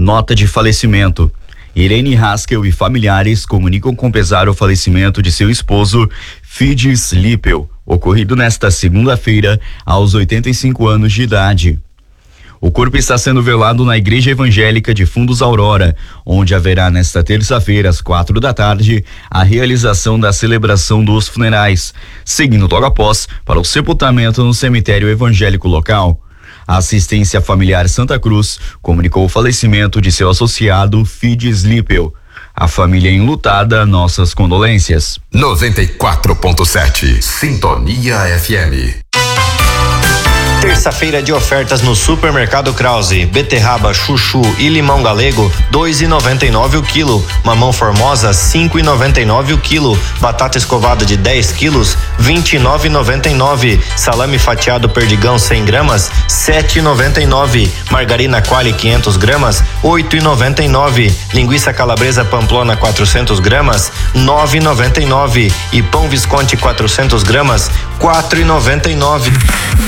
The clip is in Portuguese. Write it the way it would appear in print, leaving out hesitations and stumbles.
Nota de falecimento. Irene Haskell e familiares comunicam com pesar o falecimento de seu esposo, Fides Lippel, ocorrido nesta segunda-feira, aos 85 anos de idade. O corpo está sendo velado na Igreja Evangélica de Fundos Aurora, onde haverá nesta terça-feira, às 16h, a realização da celebração dos funerais, seguindo logo após para o sepultamento no cemitério evangélico local. A Assistência Familiar Santa Cruz comunicou o falecimento de seu associado, Fides Lippel. A família enlutada, nossas condolências. 94.7 Sintonia FM. Terça-feira de ofertas no Supermercado Krause. Beterraba, chuchu e limão galego, 2,99 o quilo. Mamão formosa, 5,99 o quilo. Batata escovada de 10 quilos, 29,99. Salame fatiado perdigão 100 gramas, 7,99. Margarina Qualy 500 gramas, 8,99. Linguiça calabresa Pamplona 400 gramas, 9,99. E pão Visconti 400 gramas, 4,99.